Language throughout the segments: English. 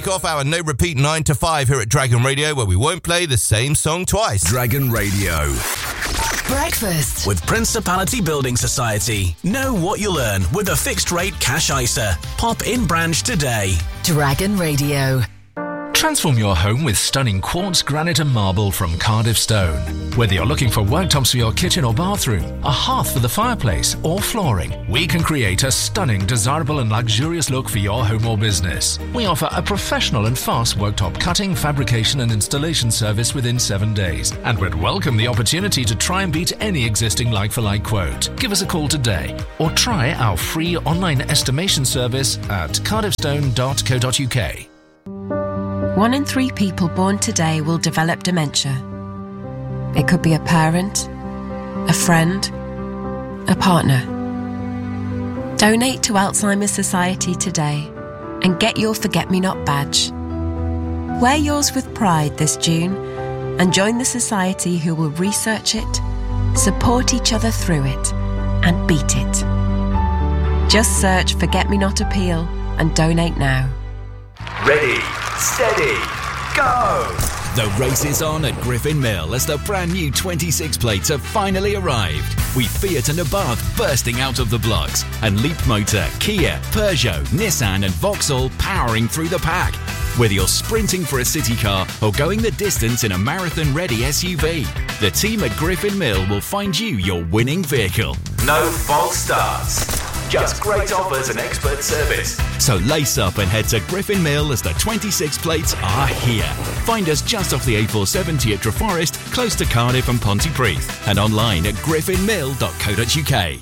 Off our no repeat 9 to 5 here at Dragon Radio, where we won't play the same song twice. Dragon Radio. Breakfast with Principality Building Society. Know what you'll earn with a fixed rate cash ISA. Pop in branch today. Dragon Radio. Transform your home with stunning quartz, granite and marble from Cardiff Stone. Whether you're looking for worktops for your kitchen or bathroom, a hearth for the fireplace or flooring, we can create a stunning, desirable and luxurious look for your home or business. We offer a professional and fast worktop cutting, fabrication and installation service within 7 days, and would welcome the opportunity to try and beat any existing like-for-like quote. Give us a call today or try our free online estimation service at cardiffstone.co.uk. 1 in 3 people born today will develop dementia. It could be a parent, a friend, a partner. Donate to Alzheimer's Society today and get your Forget-Me-Not badge. Wear yours with pride this June and join the society who will research it, support each other through it, and beat it. Just search Forget-Me-Not Appeal and donate now. Ready, steady, go! The race is on at Griffin Mill as the brand new 26 plates have finally arrived. With Fiat and Abarth bursting out of the blocks and Leapmotor, Kia, Peugeot, Nissan and Vauxhall powering through the pack. Whether you're sprinting for a city car or going the distance in a marathon-ready SUV, the team at Griffin Mill will find you your winning vehicle. No false starts. Just great offers and expert service. So lace up and head to Griffin Mill as the 26 plates are here. Find us just off the A470 at Treforest, close to Cardiff and Pontypridd, and online at griffinmill.co.uk.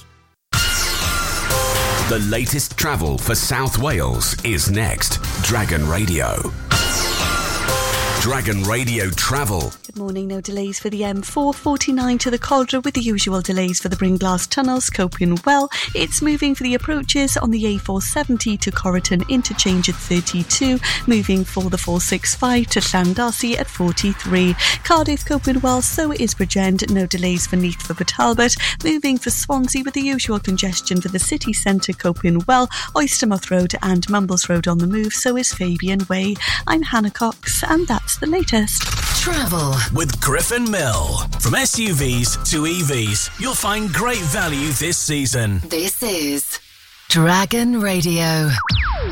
The latest travel for South Wales is next. Dragon Radio. Dragon Radio Travel. Good morning. No delays for the M449 to the Caldra, with the usual delays for the Bringlass Tunnel, Scopian Well. It's moving for the approaches on the A470 to Corriton interchange at 32, moving for the 465 to Llandarcy at 43. Cardiff, Copian Well, so is Bridgend. No delays for Neath for Talbot, moving for Swansea with the usual congestion for the city centre, Copian Well, Oystermouth Road and Mumbles Road on the move, so is Fabian Way. I'm Hannah Cox and that's the latest. Travel with Griffin Mill. From SUVs to EVs, you'll find great value this season. This is Dragon Radio.